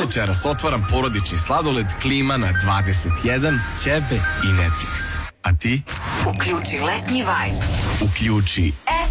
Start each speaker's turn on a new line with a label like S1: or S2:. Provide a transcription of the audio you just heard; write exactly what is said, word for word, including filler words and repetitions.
S1: večeras otvaram porodični sladoled, klima na dvadeset jedan, ćebe i Netflix. A ti?
S2: Uključi letnji vibe.
S1: Uključi